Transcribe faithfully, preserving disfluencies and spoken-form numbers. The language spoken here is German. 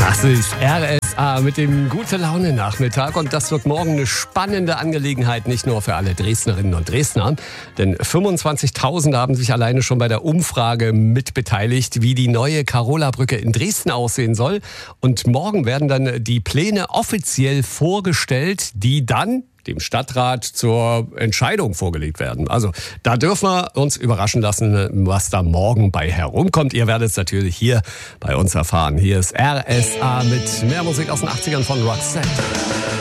Das ist R S A mit dem Gute-Laune-Nachmittag und das wird morgen eine spannende Angelegenheit, nicht nur für alle Dresdnerinnen und Dresdner, denn fünfundzwanzigtausend haben sich alleine schon bei der Umfrage mitbeteiligt, wie die neue Karola-Brücke in Dresden aussehen soll. Und morgen werden dann die Pläne offiziell vorgestellt, die dann dem Stadtrat zur Entscheidung vorgelegt werden. Also da dürfen wir uns überraschen lassen, was da morgen bei herumkommt. Ihr werdet es natürlich hier bei uns erfahren. Hier ist R S A mit mehr Musik aus den achtzigern von Roxette.